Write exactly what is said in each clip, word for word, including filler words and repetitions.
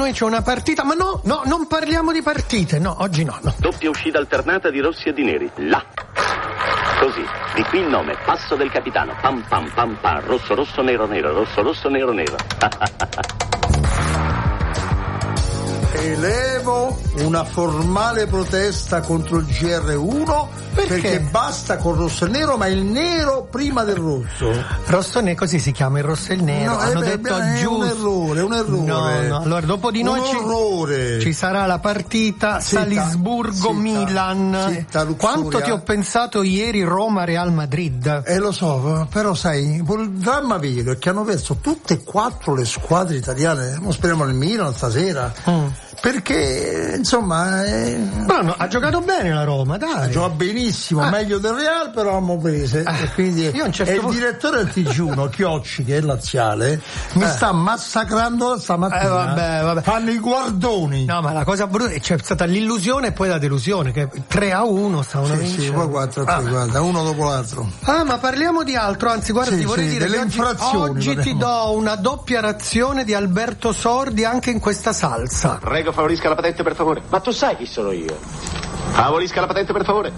domani c'è una partita, ma no, no, non parliamo di partite, no, oggi no, no. Doppia uscita alternata di rossi e di neri, là. Così, di qui il nome, passo del capitano, pam pam pam pam, rosso rosso nero nero, rosso rosso nero nero. Elevo una formale protesta contro il G R uno perché? perché basta con rosso e nero, ma il nero prima del rosso. Rosso e nero, così si chiama il rosso e il nero. No, hanno beh, detto beh, è giusto. un errore, un errore. No, no. Allora, dopo di noi ci, ci sarà la partita Salisburgo-Milan. Quanto ti ho pensato ieri Roma-Real Madrid? Eh lo so, però sai, il dramma vero è che hanno perso tutte e quattro le squadre italiane. Mo speriamo il Milan stasera. Mm. Perché insomma eh... no, no, ha giocato bene la Roma, dai, gioca benissimo, ah. meglio del Real, però abbiamo prese ah. e quindi io certo e il direttore del T G uno Chiocci, che è laziale, mi eh. sta massacrando stamattina. Eh, vabbè, vabbè. Fanno i guardoni. No, ma la cosa brutta è c'è stata l'illusione e poi la delusione, che tre a uno stavano sì, vincendo. Sì, poi quattro a tre, ah. guarda, uno dopo l'altro. Ah, ma parliamo di altro, anzi guarda, sì, ti vorrei sì, dire delle che infrazioni, oggi, oggi ti do una doppia razione di Alberto Sordi anche in questa salsa. Prego, favorisca la patente per favore. Ma tu sai chi sono io? Favorisca la patente per favore.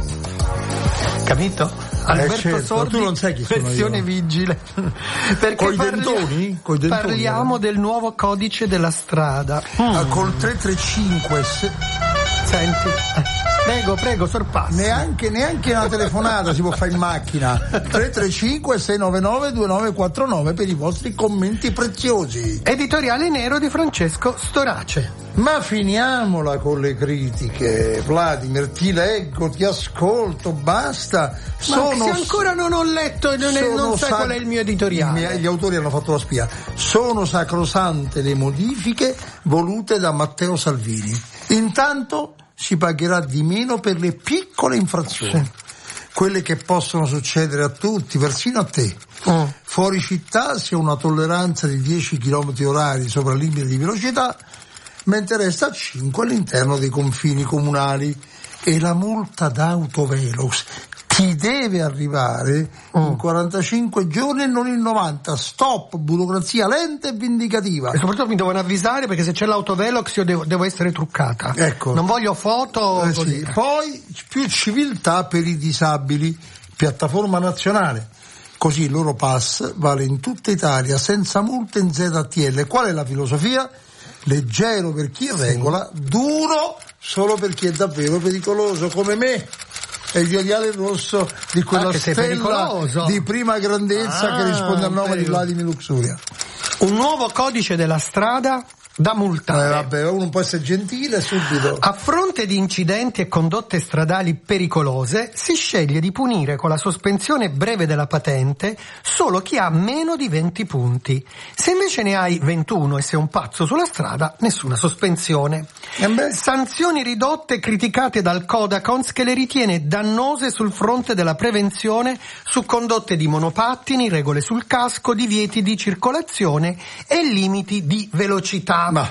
Capito? Alberto eh certo, Sordi, tu non sai chi sono versione io. vigile. Perché Coi parli- dentoni? Coi dentoni? Parliamo del nuovo codice della strada. Mm. Ah, col tre tre cinque se... Senti. Prego, prego, sorpassa. Neanche, neanche una telefonata si può fare in macchina. tre tre cinque sei nove nove due nove quattro nove per i vostri commenti preziosi. Editoriale nero di Francesco Storace. Ma finiamola con le critiche, Vladimir, ti leggo, ti ascolto, basta. Sono, ma se ancora non ho letto e non, non sai sac- qual è il mio editoriale. Miei, gli autori hanno fatto la spia. Sono sacrosante le modifiche volute da Matteo Salvini. Intanto si pagherà di meno per le piccole infrazioni, sì. quelle che possono succedere a tutti, persino a te. Mm. Fuori città si ha una tolleranza di dieci chilometri orari sopra il limite di velocità, mentre resta a cinque all'interno dei confini comunali, e la multa d'autovelox ti deve arrivare mm. in quarantacinque giorni e non in novanta. Stop, burocrazia lenta e vindicativa. E soprattutto mi devono avvisare, perché se c'è l'autovelox io devo, devo essere truccata. Ecco. Non voglio foto. Eh sì. Poi più civiltà per i disabili, piattaforma nazionale. Così il loro pass vale in tutta Italia senza multe in Z T L. Qual è la filosofia? Leggero per chi regola, duro solo per chi è davvero pericoloso, come me. È il gioiello rosso di quella stella di prima grandezza ah, che risponde al nome di Vladimir Luxuria. Un nuovo codice della strada da multare. Eh, vabbè, uno può essere gentile subito. A fronte di incidenti e condotte stradali pericolose, si sceglie di punire con la sospensione breve della patente solo chi ha meno di venti punti. Se invece ne hai ventuno e sei un pazzo sulla strada, nessuna sospensione. Eh Sanzioni ridotte criticate dal Codacons, che le ritiene dannose sul fronte della prevenzione su condotte di monopattini, regole sul casco, divieti di circolazione e limiti di velocità. Ma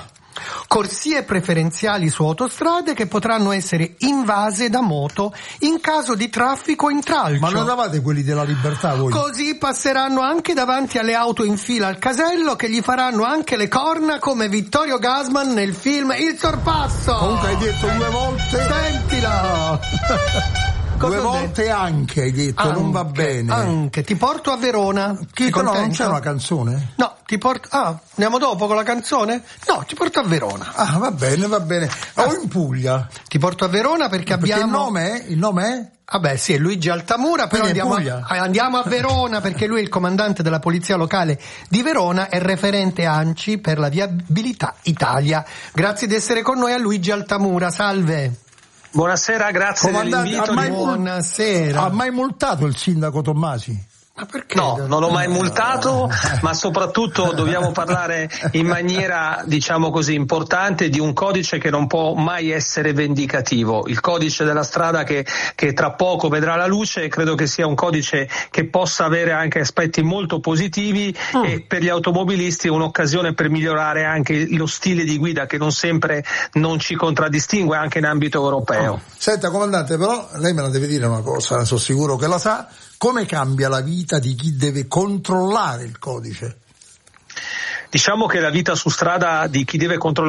corsie preferenziali su autostrade che potranno essere invase da moto in caso di traffico intralcio. Ma non davate quelli della libertà voi? Così passeranno anche davanti alle auto in fila al casello, che gli faranno anche le corna come Vittorio Gassman nel film Il Sorpasso. Comunque hai detto due volte. Sentila. Due volte detto? Anche hai detto, anche, non va bene. Anche, ti porto a Verona. Che no, non c'è una canzone? No, ti porto. Ah, andiamo dopo con la canzone? No, ti porto a Verona. Ah, va bene, va bene. O ah, in Puglia. Ti porto a Verona perché, perché abbiamo. Il nome è? Il nome è? Vabbè, sì, è Luigi Altamura, però andiamo a, andiamo a Verona perché lui è il comandante della polizia locale di Verona e referente ANCI per la viabilità Italia. Grazie di essere con noi a Luigi Altamura, salve. Buonasera, grazie dell'invito. Ha mai, Buonasera. Ha mai multato il sindaco Tommasi? Ma perché? No, non l'ho mai multato, ma soprattutto dobbiamo parlare in maniera, diciamo così, importante di un codice che non può mai essere vendicativo. Il codice della strada che, che tra poco vedrà la luce, credo che sia un codice che possa avere anche aspetti molto positivi mm. e per gli automobilisti è un'occasione per migliorare anche lo stile di guida che non sempre non ci contraddistingue anche in ambito europeo. Oh. Senta, comandante, però lei me la deve dire una cosa, ne sono sicuro che la sa. Come cambia la vita di chi deve controllare il codice? Diciamo che la vita su strada di chi deve controllare